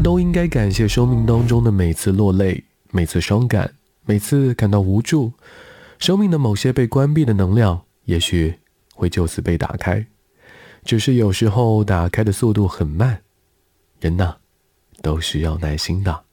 们都应该感谢生命当中的每次落泪，每次伤感，每次感到无助。生命的某些被关闭的能量也许会就此被打开，只是有时候打开的速度很慢。人呐，都需要耐心的。